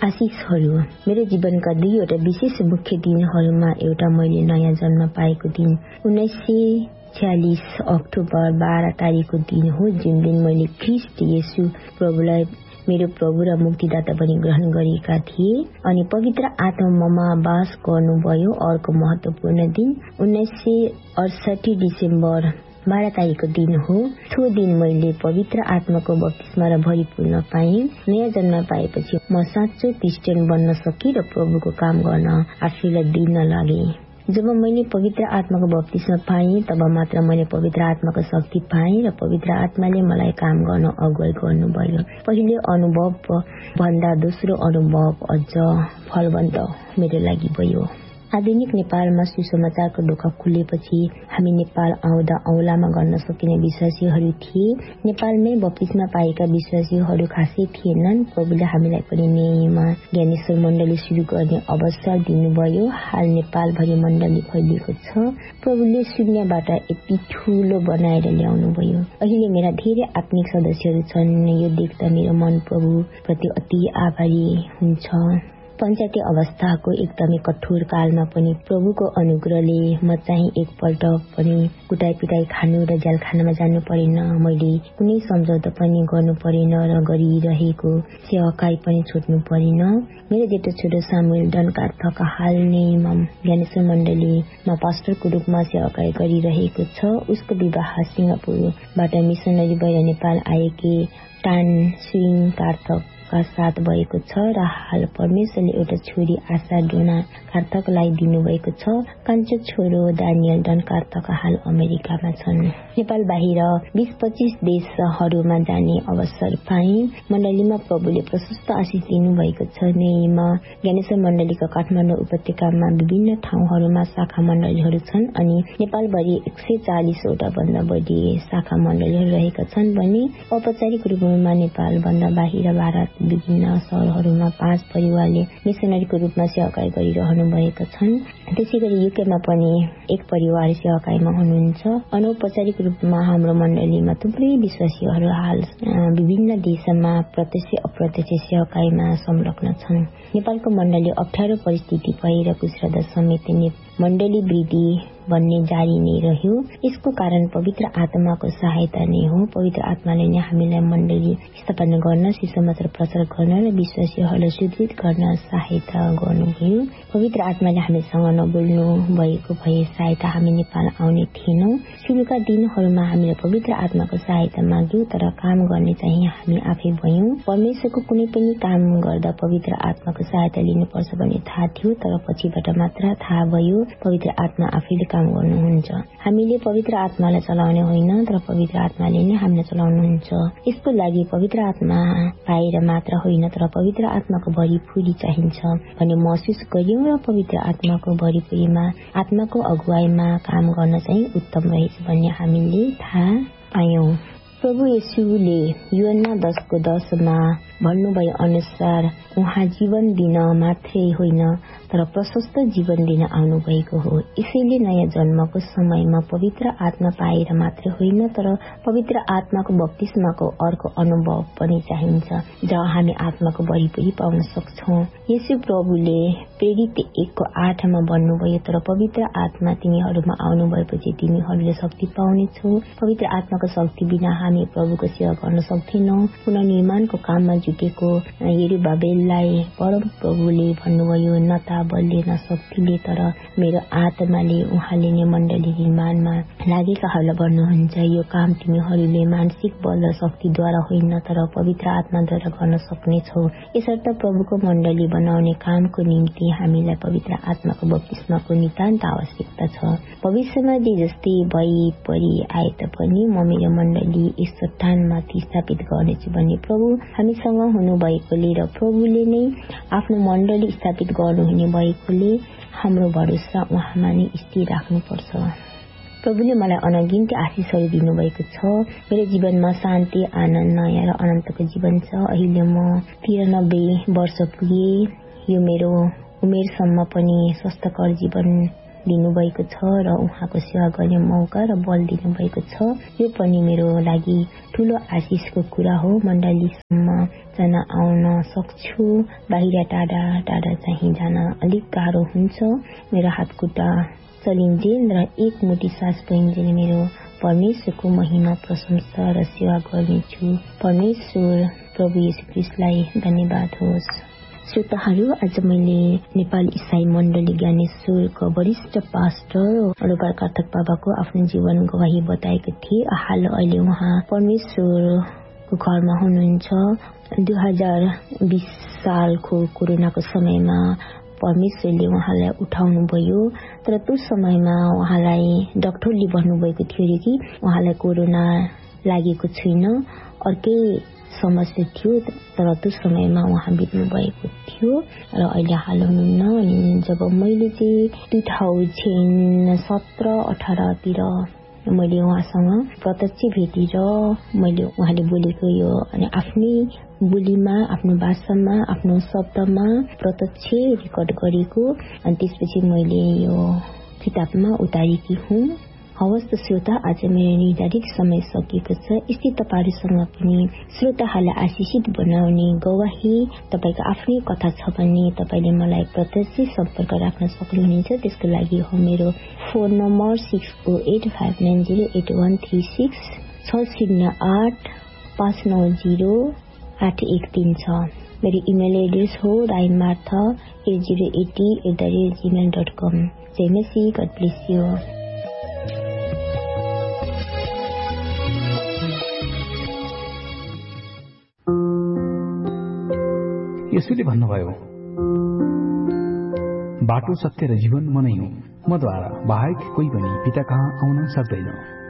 आशिषहरू। मेरो जीवनका दुईवटा विशेष मुख्य दिनहरूमा एउटा मैले नयाँ जन्म पाएको दिन 1946 अक्टोबर 12 तारिकको दिन हो, जुन दिन मैले ख्रीष्ट येशू प्रभुलाई मेरो प्रभु र मुक्तिदाता बनी ग्रहण गरेका थिए अनि पवित्र आत्मा ममा वास गर्नुभयो। अर्को महत्वपूर्ण दिन 1968 डिसेम्बर 12 तारिकको दिन हो। त्यो दिन मैले पवित्र आत्माको बप्तिस्मा र भरिपूर्ण पाएँ। नयाँ जन्म पाएपछि म साँचो क्रिस्चियन बन्न सके र प्रभुको काम गर्न आफैलाई दिन लागे। जब मैले पवित्र आत्माको बप्तिस्मा पाएँ तब मात्र मैले पवित्र आत्माको शक्ति पाएँ र पवित्र आत्माले मलाई काम गर्न अगुवाई गर्नुभयो। पहिले अनुभव भन्दा दोस्रो अनुभव अझ फलवन्त मेरो लागि भयो। आधुनिक नेपालमा सुसमाचारको ढोका खुलेपछि हामी नेपाल आउँदा औलामा गर्न सकिने विश्वासीहरू थिए। नेपालमै बप्तिस्मा पाएका विश्वासीहरू खासै थिएनन्। प्रभुले हामीलाई पनि न्यायमा ज्ञानेश्वर मण्डली सुरु गर्ने अवसर दिनुभयो। हाल नेपालभरि मण्डली फैलिएको छ। प्रभुले शून्यबाट यति ठूलो बनाएर ल्याउनु भयो। अहिले मेरा धेरै आत्मिक सदस्यहरू छन्। यो देख्दा मेरो मन प्रभु प्रति अति आभारी हुन्छ। पञ्चायती अवस्थाको एकदमै कठोर कालमा पनि प्रभुको अनुग्रहले म चाहिँ एकपल्ट पनि कुटाई पिटाई खानु र जेलखानामा जानु परेन। मैले कुनै सम्झौता पनि गर्नु परेन र गरिरहेको सेवाकाई पनि छोड्नु परेन। मेरो जेठो छोरो सामुएल डनकार्थका हाल नै ज्ञानेश्वर मण्डलीमा पास्टरको रूपमा सेवाकाई गरिरहेको छ। उसको विवाह सिंगापुरबाट मिसनरी भएर नेपाल आएकी टान स्विङ कार्थक का साथ भएको छ र हाल परमेश्वरले एउटा छोरी आशा डोना कार्थकलाई दिनुभएको छ। कान्छो छोरो दानियल डन कार्थक हाल अमेरिकामा छन्। नेपाल बाहिर 20-25 देशहरूमा जाने अवसर पाए। मण्डलीमा प्रभुले प्रशस्त आशिष दिनुभएको छ। न्यायमा ज्ञानेश्वर मण्डलीका काठमाडौँ उपत्यकामा विभिन्न ठाउँहरूमा शाखा मण्डलीहरू छन् अनि नेपालभरि 140 वटा भन्दा बढी शाखा मण्डलीहरू रहेका छन् भने औपचारिक रूपमा नेपाल भन्दा बाहिर भारत विभिन्न शहरहरूमा 5 परिवारले मिसनरीको रूपमा सेवाकाई गरिरहनु भएका छन्। त्यसैगरी युकेमा पनि एक परिवार सेवाकाईमा हुनुहुन्छ। अनौपचारिक रूपमा हाम्रो मण्डलीमा थुप्रै विश्वासीहरू हाल विभिन्न देशमा प्रत्यक्ष अप्रत्यक्ष सेवाकाईमा संलग्न छन्। नेपालको मण्डली अप्ठ्यारो परिस्थिति भइरहेको श्रद्धा समेत मण्डली वृद्धि भन्ने जारी नै रह्यो। यसको कारण पवित्र आत्माको सहायता नै हो। पवित्र आत्माले नै हामीलाई मण्डली स्थापना गर्न, सुसमाचार प्रचार गर्न र विश्वासीहरूलाई सुदृढ गर्न सहायता गर्नुभयो। पवित्र आत्माले हामीसँग नबोल्नु भएको भए सायद हामी नेपाल आउने थिएनौं। सुरुका दिनहरूमा हामीले पवित्र आत्माको सहायता माग्यौं, तर काम गर्ने चाहिँ हामी आफै भयौं। परमेश्वरको कुनै पनि काम गर्दा पवित्र आत्माको सहायता लिनुपर्छ भन्ने थाहा थियो, तर पछिबाट मात्र थाहा भयो पवित्र आत्मा आफैले काम गर्नुहुन्छ। हामीले पवित्र आत्मालाई चलाउने होइन, तर पवित्र आत्माले नै हामीलाई चलाउनुहुन्छ। यसको लागि पवित्र आत्मा पाएर मात्र होइन, तर पवित्र आत्माको भरिपूरी चाहिन्छ भन्ने महसुस गर्यौं र पवित्र आत्माको भरिपूरीमा आत्माको अगुवाईमा काम गर्न चाहिँ उत्तम रहेछ भन्ने हामीले थाहा पायौं। प्रभु येशूले यूहन्ना 10:10 भन्नुभए अनुसार उहाँ जीवन दिन मात्रै होइन तर प्रशस्त जीवन दिन आउनु भएको हो। यसैले नयाँ जन्मको समयमा पवित्र आत्मा पाएर मात्रै होइन, तर पवित्र आत्माको बप्तिस्माको अर्को अनुभव पनि चाहिन्छ, जहाँ हामी आत्माको भरिपूरी पाउन सक्छौं। येशू प्रभुले प्रेरित 1:8 भन्नुभयो, तर पवित्र आत्मा तिमीहरूमा आउनु भएपछि तिमीहरूले शक्ति पाउनेछौ। पवित्र आत्माको शक्ति बिना हामी प्रभुको सेवा गर्न सक्दैनौं। पुनर्निर्माणको काममा जुटेको यरुबाबेललाई परम प्रभुले भन्नुभयो, न त बलले न शक्तिले तर मेरो आत्माले उहाँले नै मण्डली निर्माणमा लागेकाहरूलाई भन्नुहुन्छ। यो काम तिमीहरूले मानसिक बल र शक्तिद्वारा होइन, तर पवित्र आत्माद्वारा गर्न सक्नेछौ। यसर्थ प्रभुको मण्डली बनाउने कामको निम्ति हामीलाई पवित्र आत्माको बप्तिस्माको नितान्त आवश्यकता छ। भविष्यमा जस्तै भई परि आए तापनि म मेरो मण्डली यस चट्टानमाथि स्थापित गर्नेछु भन्ने प्रभु हामीसँग हुनुभएकोले र प्रभुले नै आफ्नो मण्डली स्थापित गर्नुहुने भएकोले हाम्रो भरोसा उहाँमा नै स्थिर राख्नुपर्छ। प्रभुले मलाई अनगिन्ती आशिषहरू दिनुभएको छ। मेरो जीवनमा शान्ति, आनन्द, नयाँ र अनन्तको जीवन छ। अहिले म 93 वर्ष पुगे। यो मेरो उमेरसम्म पनि स्वस्थकर जीवन दिनुभएको छ र उहाँको सेवा गर्ने मौका र बल दिनुभएको छ। यो पनि मेरो लागि ठूलो आशिषको कुरा हो। मण्डलीसम्म जान आउन सक्छु, बाहिर टाढा टाढा चाहिँ जान अलिक गाह्रो हुन्छ। मेरो हातखुट्टा चलिन्जेल र एक मुठी सास बहिन्जेल मेरो परमेश्वरको महिमा प्रशंसा र सेवा गर्नेछु। परमेश्वर प्रभु येशू ख्रीष्टलाई धन्यवाद होस्। श्रोताहरू, आज मैले नेपाल इसाई मण्डली ज्ञानेश्वरको वरिष्ठ पास्टर रोबर्ट कार्तक बाबाको आफ्नो जीवन गवाही बताएको थिए। हाल अहिले उहाँ परमेश्वरको घरमा हुनुहुन्छ। 2020 सालको कोरोनाको समयमा परमेश्वरले उहाँलाई उठाउनु भयो, तर त्यो समयमा उहाँलाई डाक्टरले भन्नुभएको थियो कि उहाँलाई कोरोना लागेको छैन, अर्कै समस्या थियो, तर त्यो समयमा उहाँ बित्नु भएको थियो र अहिले हाल हुनुहुन्न। अनि जब मैले चाहिँ 2017-18 तिर मैले उहाँसँग प्रत्यक्ष भेटेर मैले उहाँले बोलेको यो अनि आफ्नै बोलीमा, आफ्नो भाषामा, आफ्नो शब्दमा प्रत्यक्ष रेकर्ड गरेको अनि त्यसपछि मैले यो किताबमा उतारेकी हुँ। हवस् त श्रोता, आज मेरो निर्धारित समय सकिएको छ। यस्तै तपाईहरुसँग पनि श्रोताहरूलाई आशिषित बनाउने गवाही तपाईको आफ्नै कथा छ भने तपाईले मलाई प्रत्यक्ष सम्पर्क राख्न सक्नुहुनेछ। त्यसको लागि हो मेरो फोन नम्बर 6085908136 608590813 छ। मेरो इमेल एड्रेस हो raimartha8080@gmail.com। Jay Masih, God bless you. यसुले भन्नुभयो, बाटो, सत्य र जीवन म नै हुँ, मद्वारा बाहेक कोही पनि पिता कहाँ आउन सक्दैन।